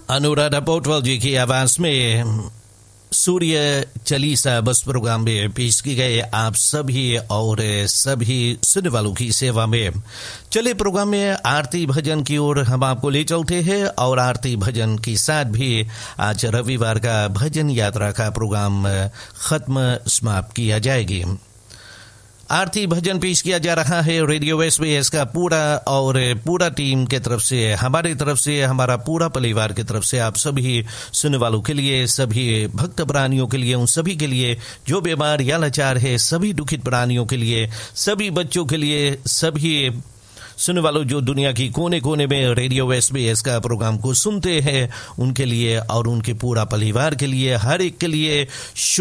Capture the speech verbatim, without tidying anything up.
अनुराधा पोटवाल जी की आवाज में सूर्य चालीसा बस प्रोग्राम में पेश की गए आप सभी और सभी सुनने वालों की सेवा में। चले प्रोग्राम में आरती भजन की ओर हम आपको ले चलते हैं और आरती भजन के साथ भी आज रविवार का भजन यात्रा का प्रोग्राम खत्म समाप्त किया जाएगी। आरती भजन पेश किया जा रहा है रेडियो एसबीएस का पूरा और पूरा टीम के तरफ से, हमारी तरफ से, हमारा पूरा परिवार की तरफ से आप सभी सुनने वालों के लिए, सभी भक्त प्राणियों के लिए, उन सभी के लिए जो बीमार या लाचार है, सभी दुखित प्राणियों के लिए, सभी बच्चों के लिए, सभी सुनने वालों जो दुनिया की कोने कोने में रेडियो एसबीएस का प्रोग्राम को सुनते हैं उनके लिए और उनके पूरा परिवार के लिए, हर एक के लिए